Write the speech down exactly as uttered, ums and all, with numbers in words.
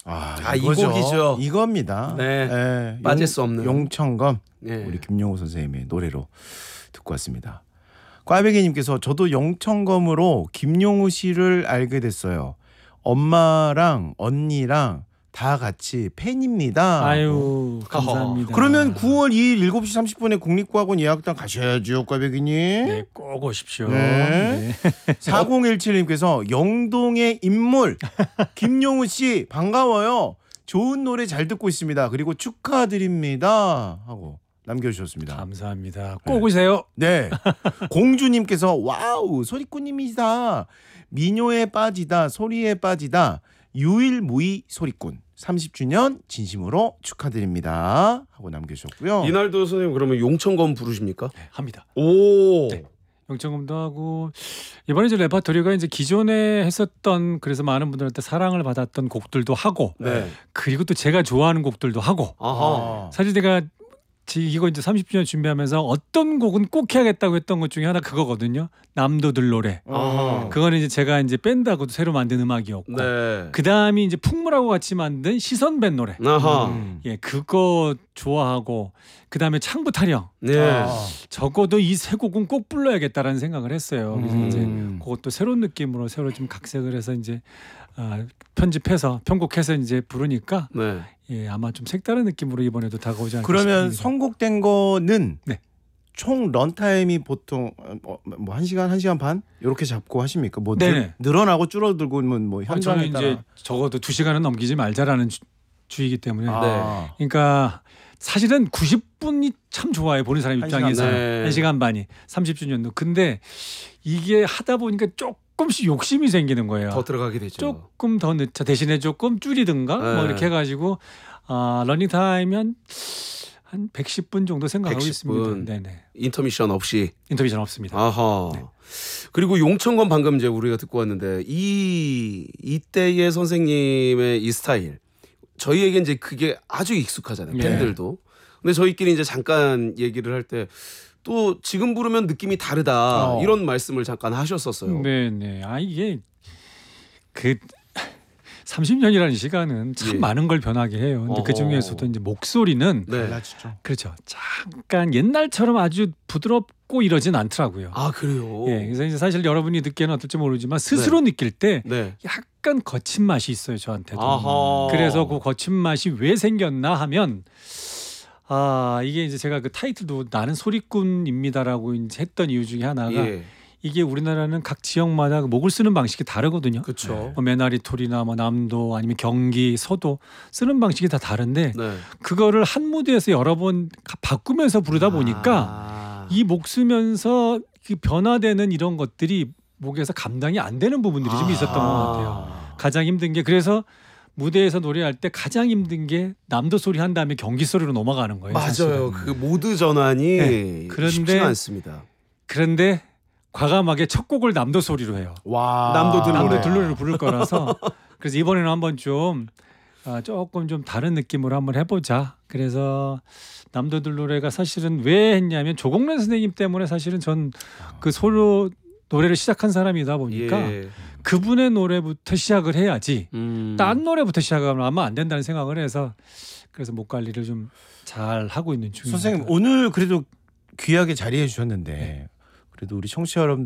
아, 아, 이 이거죠. 곡이죠. 이겁니다. 네. 네. 빠질 용, 수 없는. 용천검 네. 우리 김용호 선생님의 노래로 듣고 왔습니다. 꽈배기님께서 저도 용천검으로 김용우 씨를 알게 됐어요. 엄마랑 언니랑 다 같이 팬입니다. 아유 감사합니다. 그러면 구월 이일 일곱 시 삼십 분에 국립과학원 예약단 가셔야죠, 꽈배기님. 네, 꼭 오십시오. 네. 네. 사공일칠님께서 영동의 인물 김용우 씨 반가워요. 좋은 노래 잘 듣고 있습니다. 그리고 축하드립니다 하고 남겨주셨습니다. 감사합니다. 꼭 오세요. 네. 공주님께서 와우 소리꾼님이다. 민요에 빠지다 소리에 빠지다 유일무이 소리꾼 삼십 주년 진심으로 축하드립니다 하고 남겨주셨고요. 이날도 선생님 그러면 용천검 부르십니까? 네, 합니다. 오. 네. 영천검도 하고 이번에 이제 레퍼토리가 이제 기존에 했었던 그래서 많은 분들한테 사랑을 받았던 곡들도 하고 네. 그리고 또 제가 좋아하는 곡들도 하고 아하. 사실 제가 지- 이거 이제 삼십 주년 준비하면서 어떤 곡은 꼭 해야겠다고 했던 것 중에 하나 그거거든요. 남도들 노래. 아하. 그거는 이제 제가 이제 밴드하고도 새로 만든 음악이었고 네. 그 다음이 이제 풍물하고 같이 만든 시선밴 노래. 아하. 음. 예, 그거 좋아하고 그 다음에 창부 타령. 네. 아. 적어도 이 세 곡은 꼭 불러야겠다라는 생각을 했어요. 그래서 음. 이제 그것도 새로운 느낌으로 새로 좀 각색을 해서 이제 아, 편집해서 편곡해서 이제 부르니까 네. 예, 아마 좀 색다른 느낌으로 이번에도 다가오지 않을까 그러면 싶습니다. 선곡된 거는 네. 총 런타임이 보통 뭐 한 시간 한 시간 반 이렇게 잡고 하십니까? 뭐 늘, 네네. 늘어나고 줄어들고는 뭐 아, 현장에 저는 따라. 이제 적어도 두 시간은 넘기지 말자라는 주, 주의이기 때문에 아. 그러니까 사실은 구십 분이 참 좋아요. 보는 사람 한 입장에서 시간, 네. 한 시간 반이 삼십 주년도. 근데 이게 하다 보니까 조금씩 욕심이 생기는 거예요. 더 들어가게 되죠. 조금 더 늦자 대신에 조금 줄이든가 네. 뭐 이렇게 해가지고 아, 러닝 타임이 한, 한 백십 분 정도 생각하고 백십 분. 있습니다. 네네. 인터미션 없이. 인터뷰전 없습니다. 아하. 네. 그리고 용천검 방금 이제 우리가 듣고 왔는데 이 이때의 선생님의 이 스타일 저희에게 이제 그게 아주 익숙하잖아요. 예. 팬들도. 근데 저희끼리 이제 잠깐 얘기를 할 때 또 지금 부르면 느낌이 다르다 어. 이런 말씀을 잠깐 하셨었어요. 네네. 아 이게 그 삼십 년이라는 시간은 참 예. 많은 걸 변하게 해요. 근데 어허. 그 중에서도 이제 목소리는 네. 달라지죠. 그렇죠. 잠깐 옛날처럼 아주 부드럽고 이러진 않더라고요. 아 그래요. 예, 그래서 이제 사실 여러분이 듣기에는 어떨지 모르지만 스스로 느낄 때 네. 약간 거친 맛이 있어요 저한테도. 아하. 그래서 그 거친 맛이 왜 생겼나 하면 아 이게 이제 제가 그 타이틀도 나는 소리꾼입니다라고 이제 했던 이유 중에 하나가 예. 이게 우리나라는 각 지역마다 그 목을 쓰는 방식이 다르거든요. 그렇죠. 뭐 메나리톨이나 뭐 남도 아니면 경기 서도 쓰는 방식이 다 다른데 네. 그거를 한 무대에서 여러 번 가- 바꾸면서 부르다 보니까 아. 이 목 쓰면서 그 변화되는 이런 것들이 목에서 감당이 안 되는 부분들이 좀 있었던 것 같아요. 가장 힘든 게 그래서 무대에서 노래할 때 가장 힘든 게 남도 소리 한 다음에 경기 소리로 넘어가는 거예요. 맞아요. 사실은. 그 모드 전환이 네. 그런데- 쉽지가 않습니다. 그런데 과감하게 첫 곡을 남도 소리로 해요. 와. 남도 들노래. 남도 들노래를 부를 거라서 그래서 이번에는 한번 좀 아, 조금 좀 다른 느낌으로 한번 해보자. 그래서 남도 들노래가 사실은 왜 했냐면 조공래 선생님 때문에 사실은 전 그 소로 노래를 시작한 사람이다 보니까 예. 그분의 노래부터 시작을 해야지 음. 딴 노래부터 시작하면 아마 안 된다는 생각을 해서 그래서 목 관리를 좀 잘 하고 있는 중입니다. 선생님 오늘 그래도 귀하게 자리해 주셨는데 그래도 우리 청취자 여러분들